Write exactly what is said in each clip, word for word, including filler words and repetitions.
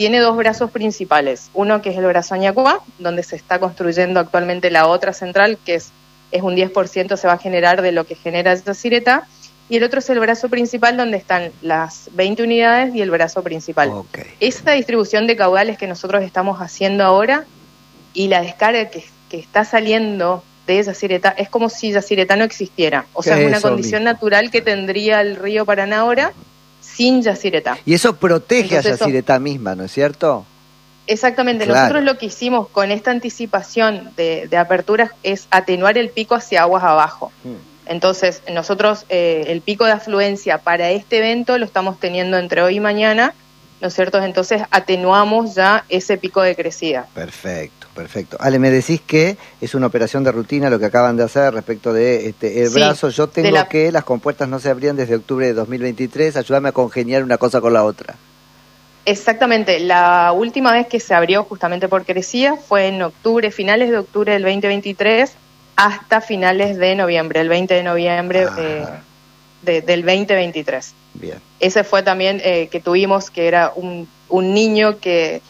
tiene dos brazos principales. Uno que es el brazo Añacuá, donde se está construyendo actualmente la otra central, que es, es un diez por ciento se va a generar de lo que genera Yacyretá. Y el otro es el brazo principal, donde están las veinte unidades y el brazo principal. Okay. Esa distribución de caudales que nosotros estamos haciendo ahora y la descarga que, que está saliendo de Yacyretá es como si Yacyretá no existiera. O sea, es una condición mismo. natural que tendría el río Paraná ahora sin Yacyretá. Y eso protege Entonces, a Yacyretá eso... misma, ¿no es cierto? Exactamente. Claro. Nosotros lo que hicimos con esta anticipación de, de aperturas es atenuar el pico hacia aguas abajo. Hmm. Entonces, nosotros eh, el pico de afluencia para este evento lo estamos teniendo entre hoy y mañana, ¿no es cierto? Entonces, atenuamos ya ese pico de crecida. Perfecto, perfecto. Ale, me decís que es una operación de rutina lo que acaban de hacer respecto de este el sí, brazo. Yo tengo la... que las compuertas no se abrían desde octubre de dos mil veintitrés. Ayúdame a congeniar una cosa con la otra. Exactamente. La última vez que se abrió justamente por crecida fue en octubre, finales de octubre del veinte veintitrés, hasta finales de noviembre, el veinte de noviembre eh, de, del veinte veintitrés. Bien. Ese fue también eh, que tuvimos, que era un, un niño que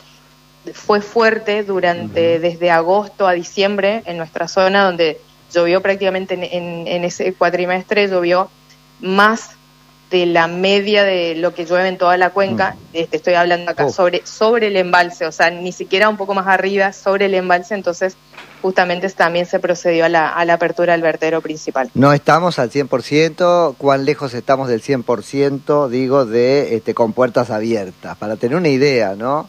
fue fuerte durante, uh-huh. desde agosto a diciembre en nuestra zona, donde llovió prácticamente en, en, en ese cuatrimestre, llovió más de la media de lo que llueve en toda la cuenca. Uh-huh. Este, estoy hablando acá oh. sobre, sobre el embalse, o sea, ni siquiera un poco más arriba, sobre el embalse, entonces justamente también se procedió a la, a la apertura del vertedero principal. No estamos al cien por ciento, ¿cuán lejos estamos del cien por ciento, digo, de este, compuertas abiertas? Para tener una idea, ¿no?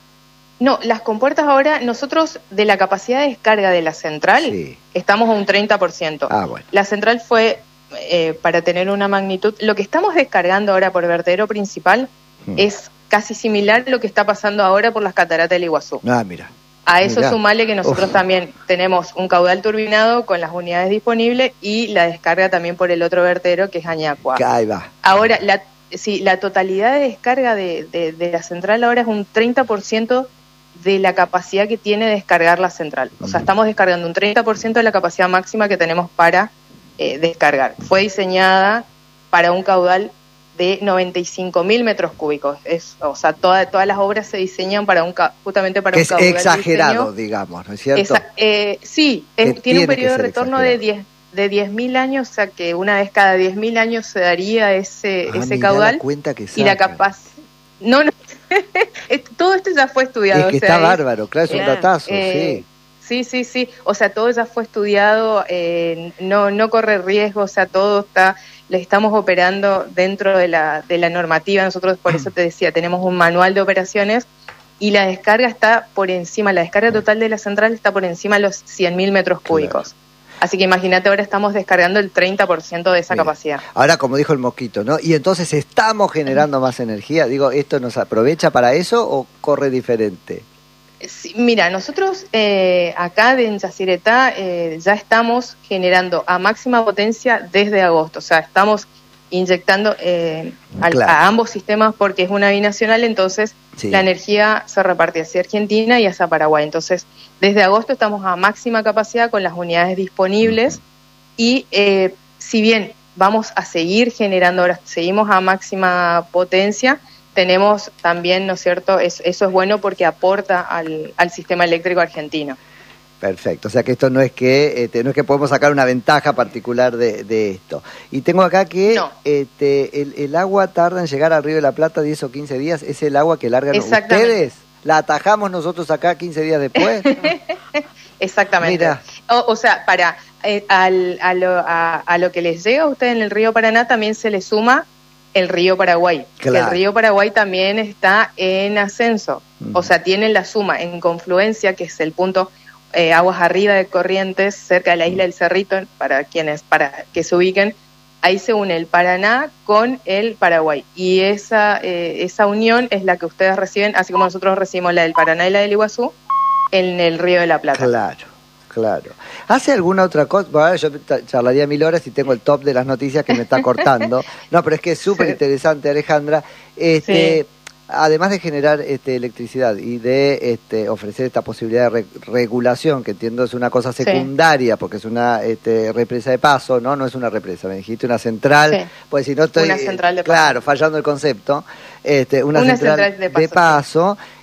No, las compuertas ahora, nosotros de la capacidad de descarga de la central, sí. estamos a un treinta por ciento. Ah, bueno. La central fue, eh, para tener una magnitud, lo que estamos descargando ahora por vertedero principal hmm. es casi similar a lo que está pasando ahora por las cataratas del Iguazú. Ah, mira. A eso Mirá. sumale que nosotros Uf. también tenemos un caudal turbinado con las unidades disponibles y la descarga también por el otro vertedero que es Añacuá. Ahí va. Ahora, la, sí, la totalidad de descarga de, de, de la central ahora es un treinta por ciento de la capacidad que tiene de descargar la central. O sea, estamos descargando un treinta por ciento de la capacidad máxima que tenemos para eh, descargar. Fue diseñada para un caudal de noventa y cinco mil metros cúbicos. Es, o sea, toda, todas las obras se diseñan para un justamente para es un caudal. Es exagerado, de digamos, ¿no es cierto? Esa, eh, sí, es, tiene un periodo de retorno exagerado. de diez mil años, o sea que una vez cada diez mil años se daría ese, ah, ese caudal. La cuenta que y la capaz. No, no. Todo esto ya fue estudiado. Es que o sea, está bárbaro, claro, es un datazo, eh, sí. Sí, sí, sí, o sea, todo ya fue estudiado, eh, no no corre riesgo, o sea, todo está, le estamos operando dentro de la de la normativa. Nosotros, por eso te decía, tenemos un manual de operaciones y la descarga está por encima, la descarga total de la central está por encima de los cien mil metros cúbicos. Claro. Así que imagínate, ahora estamos descargando el treinta por ciento de esa Mira, capacidad. Ahora, como dijo el Mosquito, ¿no? Y entonces, ¿estamos generando más energía? Digo, ¿esto nos aprovecha para eso o corre diferente? Sí, mira, nosotros eh, acá en Yacyretá eh, ya estamos generando a máxima potencia desde agosto, o sea, estamos inyectando eh, al, claro. a ambos sistemas porque es una binacional, entonces sí. la energía se reparte hacia Argentina y hacia Paraguay. Entonces, desde agosto estamos a máxima capacidad con las unidades disponibles uh-huh. y eh, si bien vamos a seguir generando, ahora seguimos a máxima potencia, tenemos también, ¿no es cierto? Es, eso es bueno porque aporta al, al sistema eléctrico argentino. Perfecto, o sea que esto no es que este, no es que podemos sacar una ventaja particular de, de esto. Y tengo acá que no. este, el, el agua tarda en llegar al Río de la Plata diez o quince días, ¿es el agua que largan ustedes? ¿La atajamos nosotros acá quince días después? Exactamente. Mira. O, o sea, para eh, al, a, lo, a, a lo que les llega a ustedes en el río Paraná también se le suma el río Paraguay. Claro. El río Paraguay también está en ascenso, uh-huh. o sea, tienen la suma en confluencia, que es el punto eh, aguas arriba de Corrientes, cerca de la isla del Cerrito, para quienes, para que se ubiquen, ahí se une el Paraná con el Paraguay, y esa, eh, esa unión es la que ustedes reciben, así como nosotros recibimos la del Paraná y la del Iguazú, en el Río de la Plata. Claro. Claro. ¿Hace alguna otra cosa? Bueno, yo charlaría mil horas y tengo el top de las noticias que me está cortando. No, pero es que es súper sí. interesante, Alejandra. Este, sí. Además de generar este, electricidad y de este, ofrecer esta posibilidad de re regulación, que entiendo es una cosa secundaria, sí. porque es una este, represa de paso, ¿no? No es una represa, me dijiste una central. Sí. Pues si no estoy, una central de paso. Claro, fallando el concepto. Este, una, una central, central de paso. De paso.